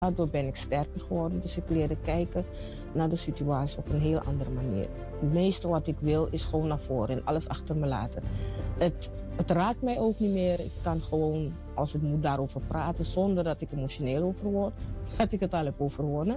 Daardoor ben ik sterker geworden. Dus ik leerde kijken naar de situatie op een heel andere manier. Het meeste wat ik wil is gewoon naar voren en alles achter me laten. Het raakt mij ook niet meer. Ik kan gewoon, als het moet, daarover praten zonder dat ik emotioneel over word. Dat ik het al heb overwonnen.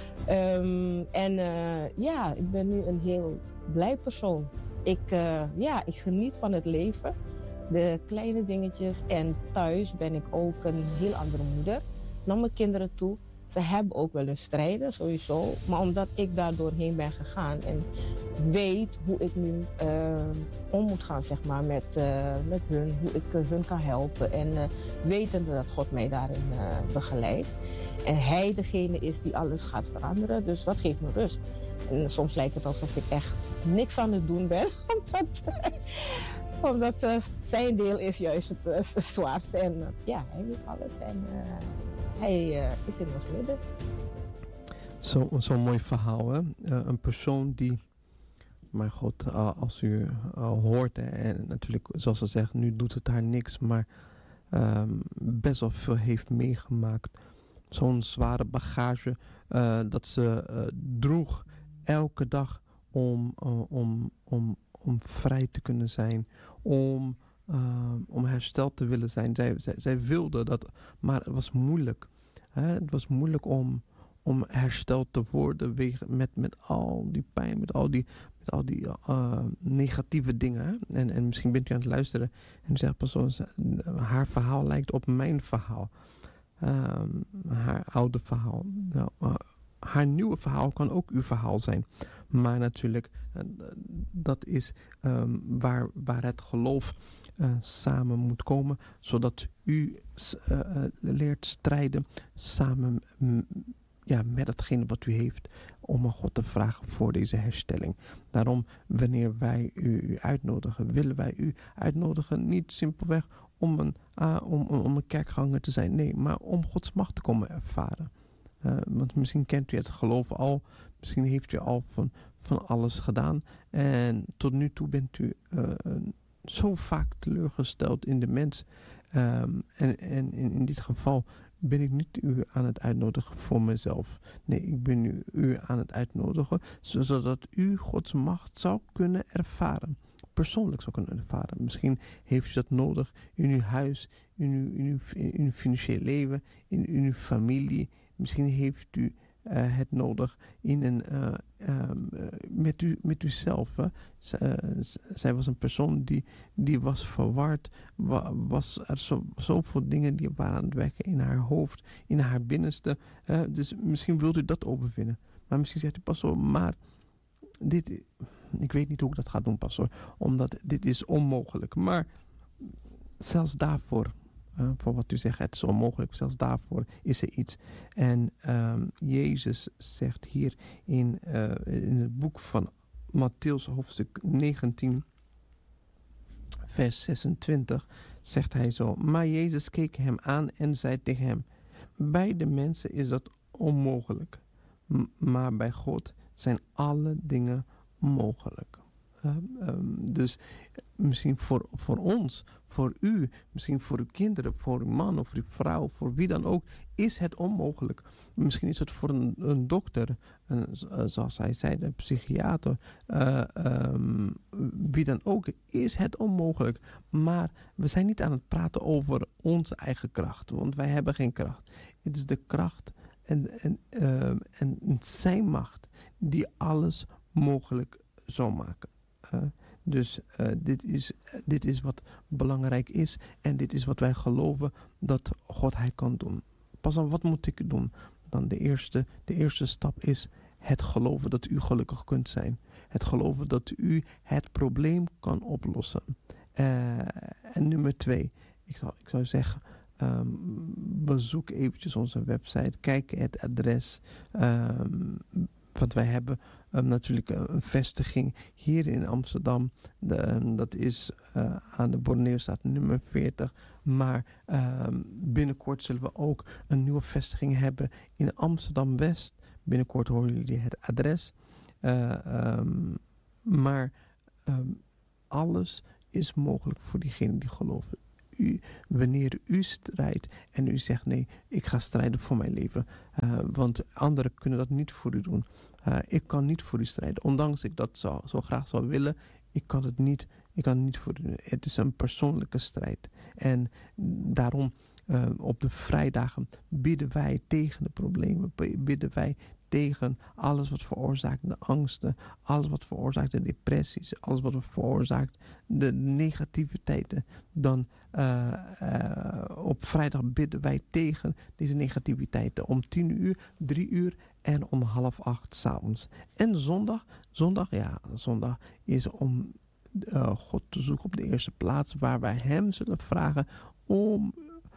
Ik ben nu een heel blij persoon. Ik geniet van het leven. De kleine dingetjes. En thuis ben ik ook een heel andere moeder naar mijn kinderen toe. Ze hebben ook wel hun strijden, sowieso. Maar omdat ik daar doorheen ben gegaan en weet hoe ik nu om moet gaan, zeg maar, met hun. Hoe ik hun kan helpen. En wetende dat God mij daarin begeleidt. En hij degene is die alles gaat veranderen. Dus dat geeft me rust. En soms lijkt het alsof ik echt niks aan het doen ben. Omdat zijn deel is juist het zwaarste. En hij weet alles. En hij is in ons midden. Zo'n mooi verhaal, hè? Een persoon die, mijn God, als u hoort, en natuurlijk, zoals ze zegt, nu doet het haar niks, maar best wel veel heeft meegemaakt. Zo'n zware bagage dat ze droeg elke dag om vrij te kunnen zijn, om hersteld te willen zijn. Zij wilde dat, maar het was moeilijk. Hè? Het was moeilijk om hersteld te worden met al die pijn, met al die negatieve dingen. Hè? En misschien bent u aan het luisteren en u zegt pas zo, haar verhaal lijkt op mijn verhaal. Haar oude verhaal. Nou, haar nieuwe verhaal kan ook uw verhaal zijn. Maar natuurlijk, dat is waar het geloof samen moet komen. Zodat u leert strijden samen met hetgene wat u heeft. Om aan God te vragen voor deze herstelling. Daarom, wanneer wij u uitnodigen, willen wij u uitnodigen. Niet simpelweg om een kerkganger te zijn. Nee, maar om Gods macht te komen ervaren. Want misschien kent u het geloof al. Misschien heeft u al van alles gedaan. En tot nu toe bent u zo vaak teleurgesteld in de mens. En in dit geval ben ik niet u aan het uitnodigen voor mezelf. Nee, ik ben u aan het uitnodigen. Zodat u Gods macht zou kunnen ervaren. Persoonlijk zou kunnen ervaren. Misschien heeft u dat nodig in uw huis, in uw financieel leven, in uw familie. Misschien heeft u het nodig met uzelf. Hè? Zij was een persoon die was verward. Was er zoveel dingen die waren aan het werken in haar hoofd, in haar binnenste. Dus misschien wilt u dat overwinnen. Maar misschien zegt u, pastoor, maar ik weet niet hoe ik dat ga doen, pastoor. Omdat dit is onmogelijk. Maar zelfs daarvoor, voor wat u zegt, het is onmogelijk. Zelfs daarvoor is er iets. En Jezus zegt hier in het boek van Mattheüs hoofdstuk 19, vers 26, zegt hij zo. Maar Jezus keek hem aan en zei tegen hem: bij de mensen is dat onmogelijk. Maar bij God zijn alle dingen mogelijk. Dus misschien voor ons, voor u, misschien voor uw kinderen, voor uw man of uw vrouw, voor wie dan ook, is het onmogelijk. Misschien is het voor een dokter, zoals hij zei, een psychiater, wie dan ook, is het onmogelijk. Maar we zijn niet aan het praten over onze eigen kracht, want wij hebben geen kracht. Het is de kracht en zijn macht die alles mogelijk zou maken. Dus dit is wat belangrijk is. En dit is wat wij geloven dat God hij kan doen. Pas dan, wat moet ik doen? Dan de eerste stap is het geloven dat u gelukkig kunt zijn. Het geloven dat u het probleem kan oplossen. En nummer 2. Ik zou zeggen, bezoek eventjes onze website. Kijk het adres. Want wij hebben natuurlijk een vestiging hier in Amsterdam. Dat is aan de Borneostraat nummer 40. Maar binnenkort zullen we ook een nieuwe vestiging hebben in Amsterdam-West. Binnenkort horen jullie het adres. Maar alles is mogelijk voor diegenen die geloven. wanneer u strijdt en u zegt nee, ik ga strijden voor mijn leven. Want anderen kunnen dat niet voor u doen. Ik kan niet voor u strijden. Ondanks ik dat zo graag zou willen, ik kan het niet voor u doen. Het is een persoonlijke strijd. En daarom op de vrijdagen bidden wij tegen de problemen. Bidden wij tegen alles wat veroorzaakt de angsten. Alles wat veroorzaakt de depressies. Alles wat veroorzaakt de negativiteiten. Dan op vrijdag bidden wij tegen deze negativiteiten. Om 10:00, 3:00 en om 7:30 s'avonds. En zondag is om God te zoeken op de eerste plaats. Waar wij hem zullen vragen om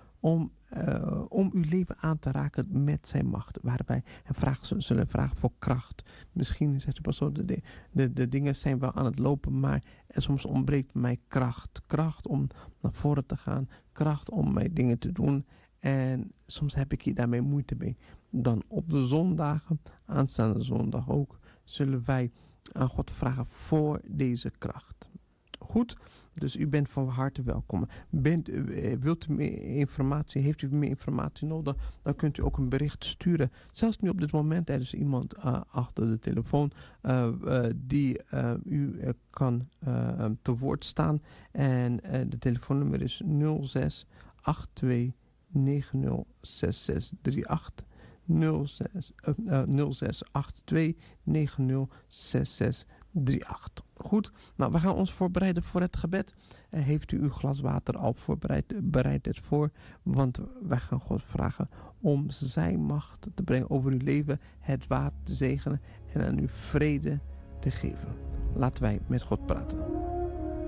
uw leven aan te raken met zijn macht. Waar wij hem zullen vragen voor kracht. Misschien zegt de pastoor, de dingen zijn wel aan het lopen, maar soms ontbreekt mij kracht. Kracht om naar voren te gaan. Kracht om mijn dingen te doen. En soms heb ik hier daarmee moeite mee. Dan op de zondagen, aanstaande zondag ook, zullen wij aan God vragen voor deze kracht. Goed, dus u bent van harte welkom. Wilt u meer informatie, heeft u meer informatie nodig, dan kunt u ook een bericht sturen. Zelfs nu op dit moment, er is iemand achter de telefoon die u kan te woord staan. En de telefoonnummer is 06 82 90 6638. 06 82 90 6638. Goed, nou we gaan ons voorbereiden voor het gebed. Heeft u uw glas water al voorbereid? Bereid het voor, want wij gaan God vragen om zijn macht te brengen over uw leven, het water te zegenen en aan u vrede te geven. Laten wij met God praten.